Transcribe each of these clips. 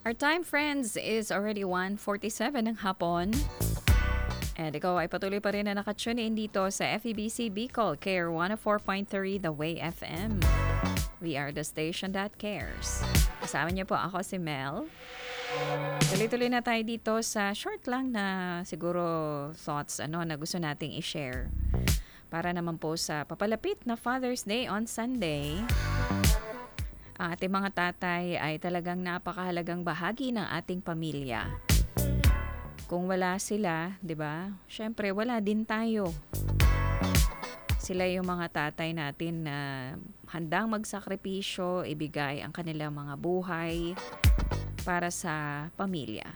Our time, friends, is already 1:47 ng hapon. And ikaw ay patuloy pa rin na nakatune in dito sa FEBC Bicol, Care 104.3 The Way FM. We are the station that cares. Kasama niyo po ako si Mel. Tuloy-tuloy na tayo dito sa short lang na siguro thoughts na gusto nating i-share. Para naman po sa papalapit na Father's Day on Sunday. Ang ating mga tatay ay talagang napakahalagang bahagi ng ating pamilya. Kung wala sila, 'di ba? Syempre wala din tayo. Sila yung mga tatay natin na handang magsakripisyo, ibigay ang kanilang mga buhay para sa pamilya.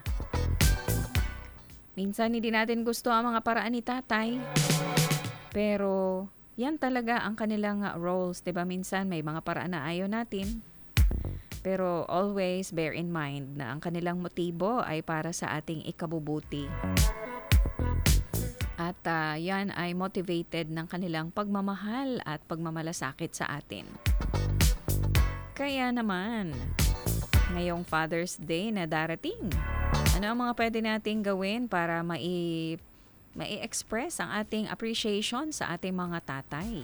Minsan hindi natin gusto ang mga paraan ni tatay, pero yan talaga ang kanilang roles, 'di ba? Minsan may mga paraan na ayaw natin. Pero always bear in mind na ang kanilang motibo ay para sa ating ikabubuti. At yan ay motivated ng kanilang pagmamahal at pagmamalasakit sa atin. Kaya naman, ngayong Father's Day na darating, ano ang mga pwede nating gawin para mai-express ang ating appreciation sa ating mga tatay?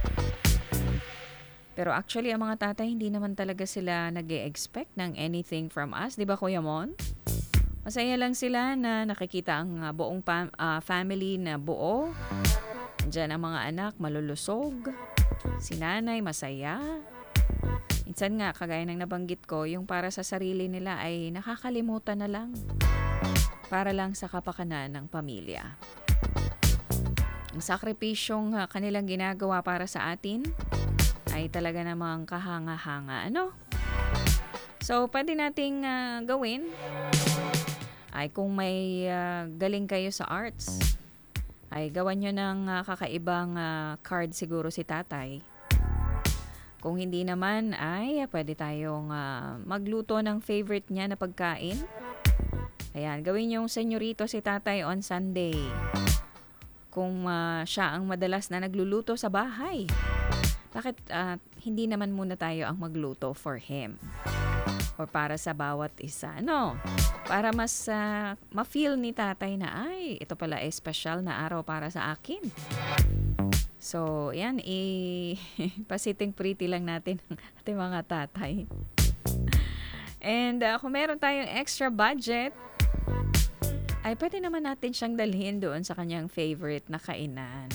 Pero actually, ang mga tatay, hindi naman talaga sila nag-e-expect ng anything from us. Di ba, Kuya Mon? Masaya lang sila na nakikita ang buong family na buo. Andiyan ang mga anak, malulusog. Si nanay, masaya. Minsan nga, kagaya ng nabanggit ko, yung para sa sarili nila ay nakakalimutan na lang. Para lang sa kapakanan ng pamilya. Ang sakripisyong kanilang ginagawa para sa atin ay talaga namang kahanga-hanga, So, pwede nating gawin ay kung may galing kayo sa arts, ay gawan nyo ng kakaibang card siguro si tatay. Kung hindi naman, ay pwede tayong magluto ng favorite niya na pagkain. Ayan, gawin yung senyorito si tatay on Sunday. Kung siya ang madalas na nagluluto sa bahay. Bakit hindi naman muna tayo ang magluto for him? Or para sa bawat isa, Para mas ma-feel ni tatay na, ay, ito pala ay special na araw para sa akin. So, yan, pasiting pretty lang natin ang ating mga tatay. And kung meron tayong extra budget, ay pwede naman natin siyang dalhin doon sa kanyang favorite na kainan.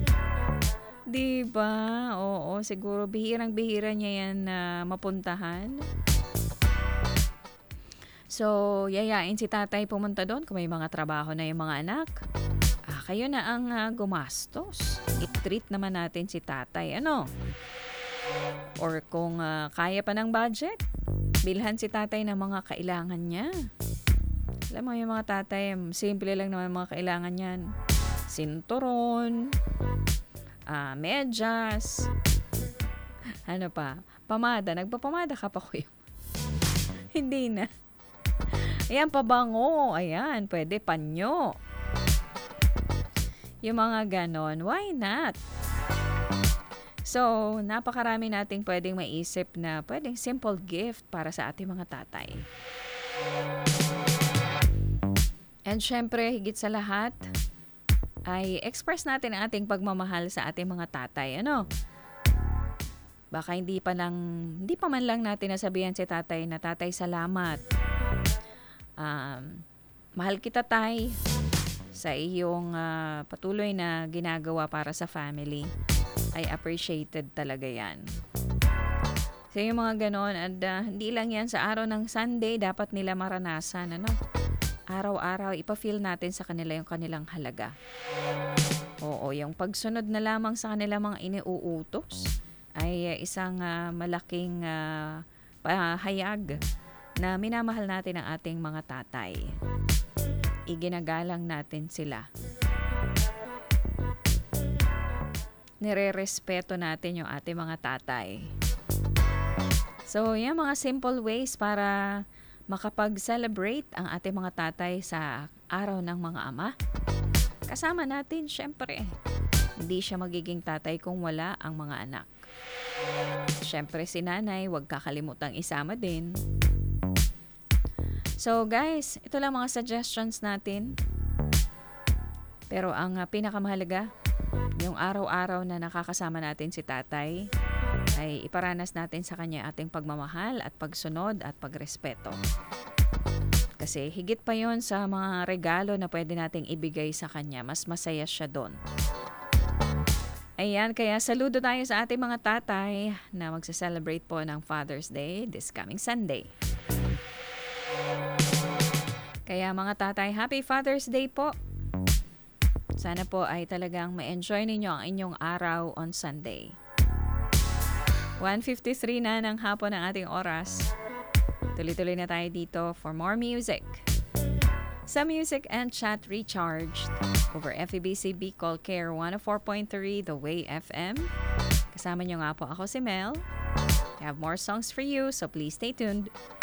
Diba? Oo, siguro bihirang-bihira niya yan na mapuntahan. So, yayain si tatay pumunta doon kung may mga trabaho na yung mga anak. Kayo na ang gumastos. I-treat naman natin si tatay, Or kung kaya pa ng budget, bilhan si tatay ng mga kailangan niya. Alam mo yung mga tatay, simple lang naman mga kailangan niyan. Sinturon, medyas, pamada. Nagpapamada ka pa, Kuya? Hindi na. Ayan, pabango. Ayan, pwede panyo. Yung mga ganon, why not? So, napakarami nating pwedeng maisip na pwedeng simple gift para sa ating mga tatay. And syempre, higit sa lahat, ay express natin ang ating pagmamahal sa ating mga tatay, Baka hindi pa man lang natin nasabihan si tatay na, tatay, salamat. Mahal kita, tay, sa iyong patuloy na ginagawa para sa family. Ay appreciated talaga yan. So yung mga ganon, at hindi lang yan sa araw ng Sunday, dapat nila maranasan, Araw-araw, ipa-feel natin sa kanila yung kanilang halaga. Oo, yung pagsunod na lamang sa kanilang mga iniuutos ay isang malaking pahayag na minamahal natin ang ating mga tatay. Iginagalang natin sila. Nire-respeto natin yung ating mga tatay. So, yung mga simple ways para makapag-celebrate ang ating mga tatay sa araw ng mga ama. Kasama natin, syempre. Hindi siya magiging tatay kung wala ang mga anak. Syempre si nanay, huwag kakalimutang isama din. So guys, ito lang mga suggestions natin. Pero ang pinakamahalaga, yung araw-araw na nakakasama natin si tatay, ay iparanas natin sa kanya ating pagmamahal at pagsunod at pagrespeto. Kasi higit pa yon sa mga regalo na pwede nating ibigay sa kanya. Mas masaya siya doon. Ayan, kaya saludo tayo sa ating mga tatay na magsa-celebrate po ng Father's Day this coming Sunday. Kaya mga tatay, Happy Father's Day po! Sana po ay talagang ma-enjoy ninyo ang inyong araw on Sunday. 1:53 na ng hapon ang ating oras. Tuloy-tuloy na tayo dito for more music. Sa Music and Chat Recharged over FEBC Bicol Care 104.3 The Way FM. Kasama nyo nga po ako si Mel. I have more songs for you, so please stay tuned.